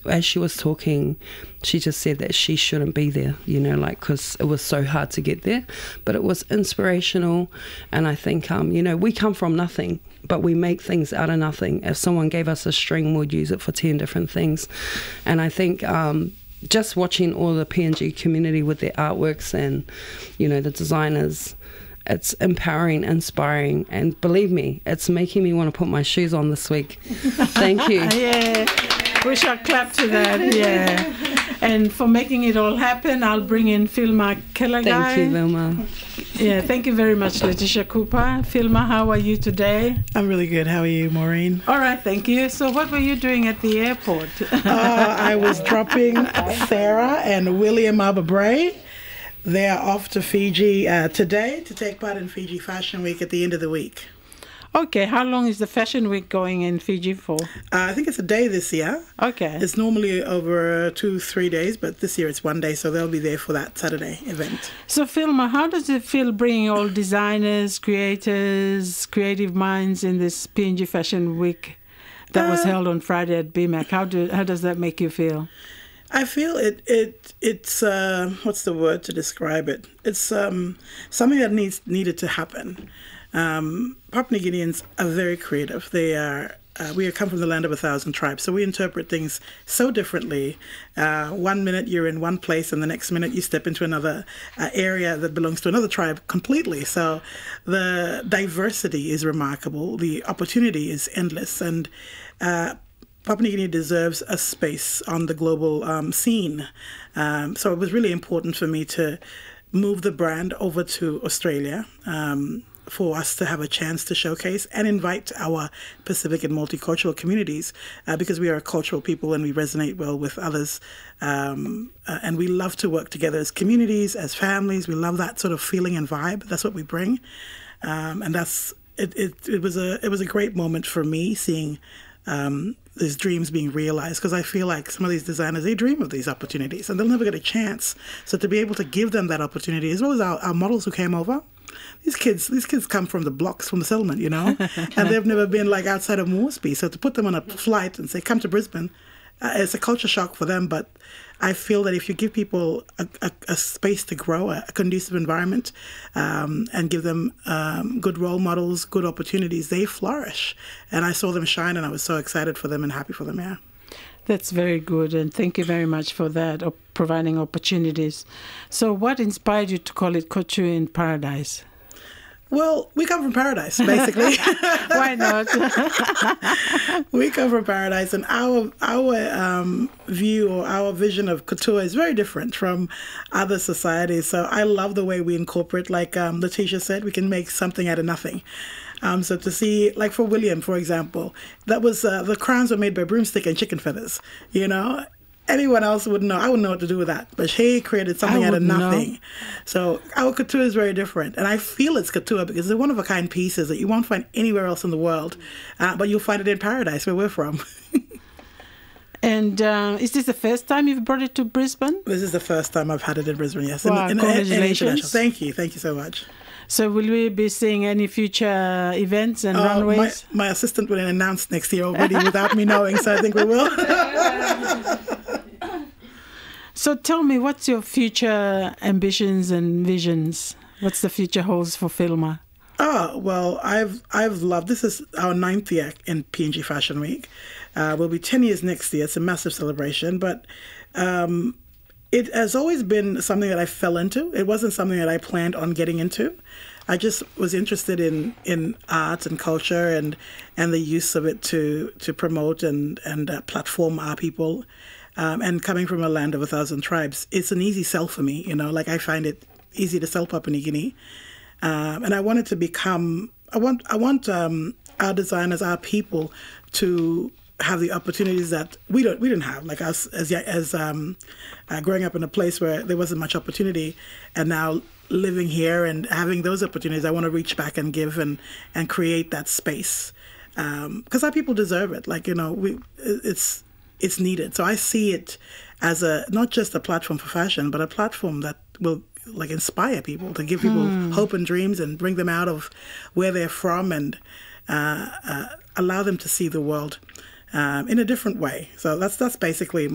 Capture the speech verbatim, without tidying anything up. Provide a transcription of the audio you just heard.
as she was talking, she just said that she shouldn't be there, you know, like, because it was so hard to get there. But it was inspirational. And I think, um, you know, we come from nothing, but we make things out of nothing. If someone gave us a string, we'd use it for ten different things. And I think um, just watching all the P N G community with their artworks and, you know, the designers, it's empowering, inspiring, and believe me, it's making me want to put my shoes on this week. Thank you. Yeah, we shall clap to that, yeah. And for making it all happen, I'll bring in Filma Kelagai. Thank you, Vilma. Yeah, thank you very much, Letitia Cooper. Filma, how are you today? I'm really good. How are you, Maureen? All right, thank you. So what were you doing at the airport? uh, I was dropping Sarah and William Ababray. They are off to Fiji uh, today to take part in Fiji Fashion Week at the end of the week. Okay, how long is the Fashion Week going in Fiji for? Uh, I think it's a day this year. Okay. It's normally over two, three days, but this year it's one day, so they'll be there for that Saturday event. So, Filma, how does it feel bringing all designers, creators, creative minds in this P N G Fashion Week that was uh, held on Friday at B M A C? How, do, how does that make you feel? I feel it. It it's uh, what's the word to describe it? It's um, something that needs needed to happen. Um, Papua New Guineans are very creative. They are. Uh, we come from the land of a thousand tribes, so we interpret things so differently. Uh, one minute you're in one place, and the next minute you step into another uh, area that belongs to another tribe completely. So the diversity is remarkable. The opportunity is endless, and uh, Papua New Guinea deserves a space on the global um, scene. Um, so it was really important for me to move the brand over to Australia um, for us to have a chance to showcase and invite our Pacific and multicultural communities uh, because we are a cultural people and we resonate well with others. Um, uh, and we love to work together as communities, as families. We love that sort of feeling and vibe. That's what we bring. Um, and that's it, it, it was a it was a great moment for me seeing Um, these dreams being realized, because I feel like some of these designers, they dream of these opportunities and they'll never get a chance. So to be able to give them that opportunity, as well as our, our models who came over, these kids, these kids come from the blocks, from the settlement, you know, and they've never been like outside of Moresby. So to put them on a flight and say, come to Brisbane, uh, it's a culture shock for them. But I feel that if you give people a, a, a space to grow, a, a conducive environment, um, and give them um, good role models, good opportunities, they flourish. And I saw them shine, and I was so excited for them and happy for them, yeah. That's very good, and thank you very much for that, of providing opportunities. So what inspired you to call it Couture in Paradise? Well, we come from paradise, basically. Why not? We come from paradise, and our our um, view or our vision of couture is very different from other societies. So I love the way we incorporate, like um, Letitia said, we can make something out of nothing. Um, so to see, like for William, for example, that was uh, the crowns were made by broomstick and chicken feathers, you know? Anyone else wouldn't know. I wouldn't know what to do with that. But he created something out of nothing. Know. So our couture is very different. And I feel it's couture because they're one-of-a-kind pieces that you won't find anywhere else in the world. Uh, but you'll find it in Paradise, where we're from. And uh, is this the first time you've brought it to Brisbane? This is the first time I've had it in Brisbane, yes. Wow, in, in, congratulations. In Thank you. Thank you so much. So will we be seeing any future events and uh, runways? My, my assistant will announce next year already without me knowing, so I think we will. So tell me, what's your future ambitions and visions? What's the future holds for Filma? Oh, well, I've I've loved, this is our ninth year in P N G Fashion Week. Uh, we'll be ten years next year. It's a massive celebration, but um, it has always been something that I fell into. It wasn't something that I planned on getting into. I just was interested in, in art and culture and and the use of it to to promote and, and uh, platform our people. Um, and coming from a land of a thousand tribes, it's an easy sell for me. You know, like I find it easy to sell Papua New Guinea. Um, and I wanted to become, I want, I want um, our designers, our people, to have the opportunities that we don't, we didn't have. Like us, as as um, uh, growing up in a place where there wasn't much opportunity, and now living here and having those opportunities, I want to reach back and give and and create that space because um, our people deserve it. Like you know, we it's. It's needed. So I see it as a not just a platform for fashion, but a platform that will like inspire people, to give people mm. hope and dreams and bring them out of where they're from and uh, uh, allow them to see the world um, in a different way. So that's that's basically